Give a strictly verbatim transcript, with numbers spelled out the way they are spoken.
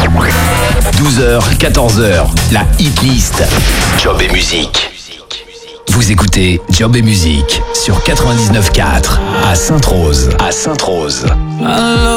douze heures, quatorze heures, la hit list. Job et musique. Vous écoutez Job et musique sur quatre-vingt-dix-neuf virgule quatre à Sainte-Rose. À Sainte-Rose.